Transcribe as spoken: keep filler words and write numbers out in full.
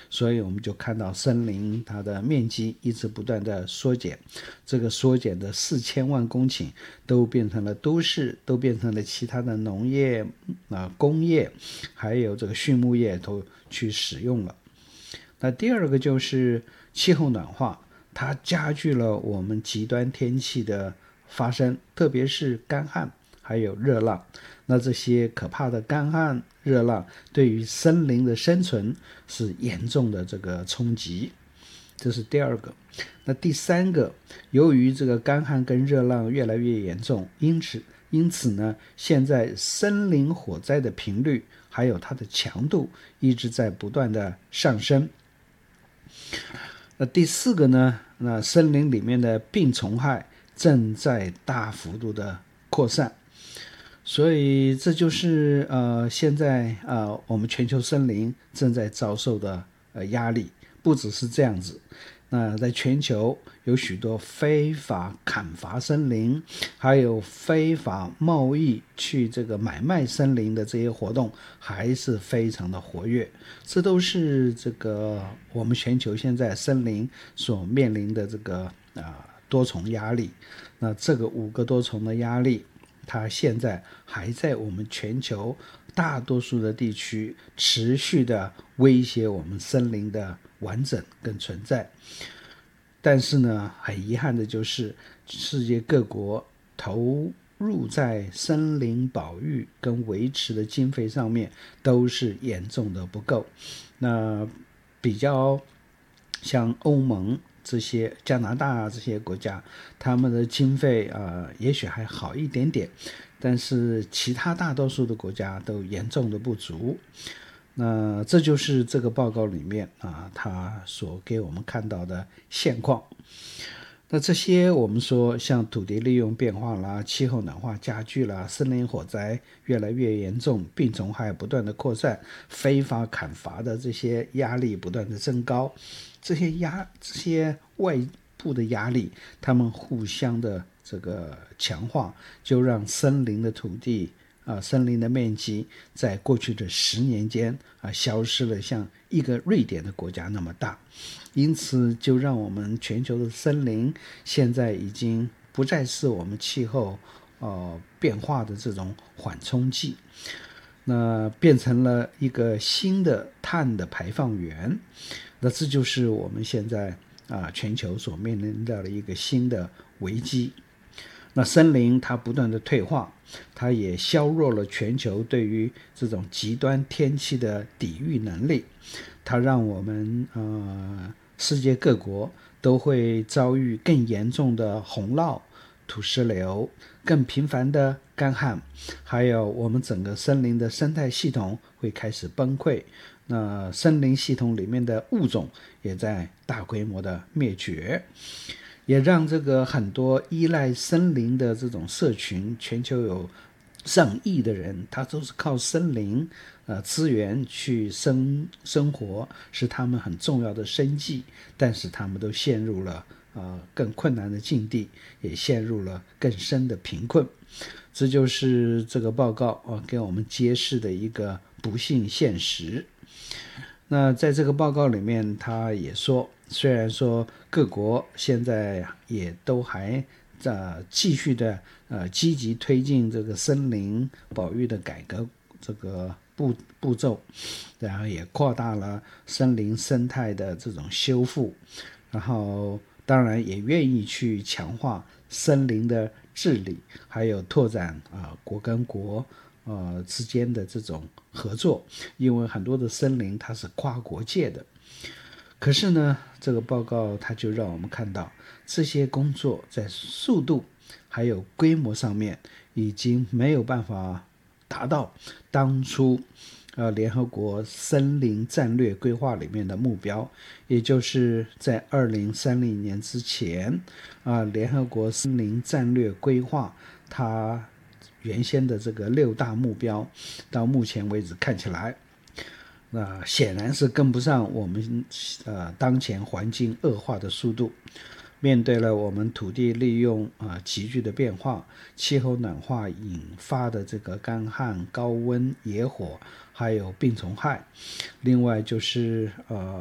所以我们就看到森林它的面积一直不断的缩减，这个缩减的四千万公顷都变成了都市，都变成了其他的农业、呃、工业还有这个畜牧业都去使用了。那第二个就是气候暖化，它加剧了我们极端天气的发生，特别是干旱还有热浪。那这些可怕的干旱热浪对于森林的生存是严重的这个冲击，这是第二个。那第三个，由于这个干旱跟热浪越来越严重，因此因此呢，现在森林火灾的频率还有它的强度一直在不断的上升。那第四个呢，那森林里面的病虫害正在大幅度的扩散，所以这就是呃现在呃我们全球森林正在遭受的呃压力。不只是这样子，那在全球有许多非法砍伐森林，还有非法贸易去这个买卖森林的这些活动还是非常的活跃，这都是这个我们全球现在森林所面临的这个啊、呃、多重压力。那这个五个多重的压力，它现在还在我们全球大多数的地区持续的威胁我们森林的完整跟存在。但是呢，很遗憾的就是世界各国投入在森林保育跟维持的经费上面都是严重的不够。那比较像欧盟这些、加拿大这些国家，他们的经费啊、呃，也许还好一点点，但是其他大多数的国家都严重的不足。那这就是这个报告里面啊，他所给我们看到的现况。那这些我们说像土地利用变化啦、气候暖化加剧啦、森林火灾越来越严重、病虫害不断的扩散、非法砍伐的这些压力不断的增高，这些压这些外部的压力，他们互相的这个强化，就让森林的土地啊，森林的面积在过去的十年间啊，消失了像一个瑞典的国家那么大，因此就让我们全球的森林现在已经不再是我们气候呃变化的这种缓冲剂，那变成了一个新的碳的排放源。那这就是我们现在啊全球所面临到的一个新的危机。那森林它不断的退化，它也削弱了全球对于这种极端天气的抵御能力，它让我们呃世界各国都会遭遇更严重的洪涝、土石流、更频繁的干旱，还有我们整个森林的生态系统会开始崩溃，那森林系统里面的物种也在大规模的灭绝，也让这个很多依赖森林的这种社群，全球有上亿的人，他都是靠森林呃资源去生生活，是他们很重要的生计，但是他们都陷入了呃更困难的境地，也陷入了更深的贫困。这就是这个报告啊、呃、给我们揭示的一个不幸现实。那在这个报告里面，他也说，虽然说各国现在也都还呃继续的呃积极推进这个森林保育的改革这个步步骤，然后也扩大了森林生态的这种修复，然后当然也愿意去强化森林的治理，还有拓展啊、呃、国跟国呃之间的这种合作，因为很多的森林它是跨国界的。可是呢，这个报告它就让我们看到，这些工作在速度还有规模上面已经没有办法达到当初呃联合国森林战略规划里面的目标，也就是在二零三零年之前啊、呃，联合国森林战略规划它原先的这个六大目标，到目前为止看起来那、呃、显然是跟不上我们呃当前环境恶化的速度。面对了我们土地利用啊、呃、急剧的变化，气候暖化引发的这个干旱、高温、野火，还有病虫害，另外就是呃